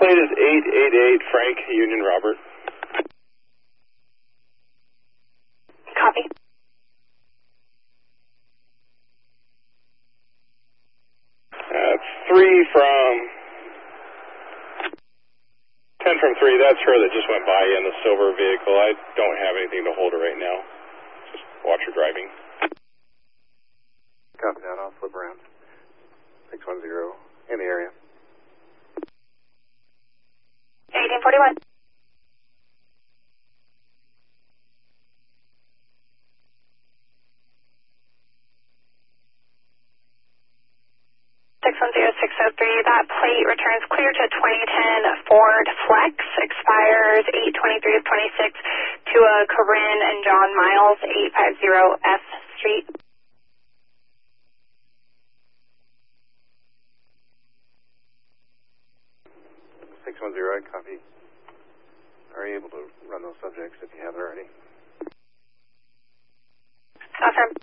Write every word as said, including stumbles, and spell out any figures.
plate is eight eight eight, Frank, Union Robert. Copy. Uh, three from, ten from three, that's her that just went by in the silver vehicle. I don't have anything to hold her right now. Just watch her driving. Copy that, I'll flip around. six one zero, in the area. eighteen forty-one. six one zero six zero three, that plate returns clear to twenty ten Ford Flex, expires eight twenty-three of twenty-six to a Corinne and John Miles, eight fifty F Street. six one zero, copy. Are you able to run those subjects if you haven't already? Confirm.